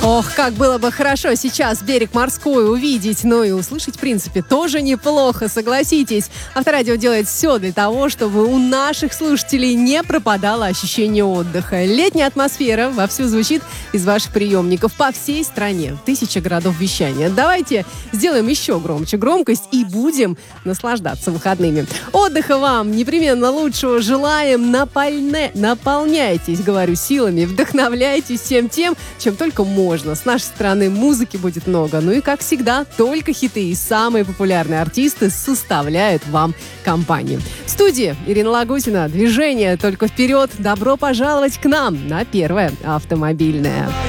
Ох, как было бы хорошо сейчас берег морской увидеть, но и услышать, в принципе, тоже неплохо, согласитесь. Авторадио делает все для того, чтобы у наших слушателей не пропадало ощущение отдыха. Летняя атмосфера вовсю звучит из ваших приемников по всей стране. 1000 городов вещания. Давайте сделаем еще громче громкость и будем наслаждаться выходными. Отдыха вам непременно лучшего желаем. Наполняйтесь, говорю, силами, вдохновляйтесь всем тем, чем только можно. С нашей стороны музыки будет много. Ну и, как всегда, только хиты и самые популярные артисты составляют вам компанию. В студии Ирина Лагутина. Движение только вперед. Добро пожаловать к нам на Первое автомобильное.